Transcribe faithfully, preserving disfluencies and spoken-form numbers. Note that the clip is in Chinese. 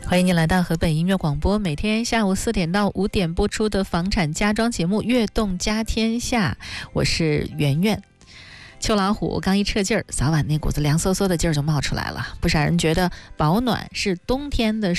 欢迎您来到河北音乐广播，每天下午四点到五点播出的房产家装节目《悦动家天下》，我是圆圆。秋老虎刚一撤劲儿，早晚那股子凉飕飕的劲儿就冒出来了。不少人觉得保暖是冬天的